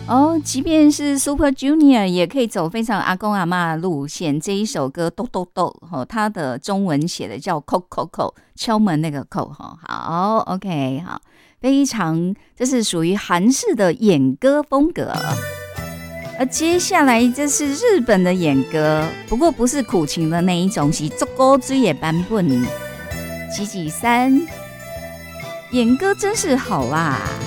哦，即便是 Super Junior 也可以走非常阿公阿嬷的路线。这一首歌豆豆豆，它的中文写的叫叩叩叩，敲门那个叩。好 ，OK， 好，非常，这是属于韩式的演歌风格。而接下来这是日本的演歌，不过不是苦情的那一种，是足够追的版本。吉吉三演歌真是好啊！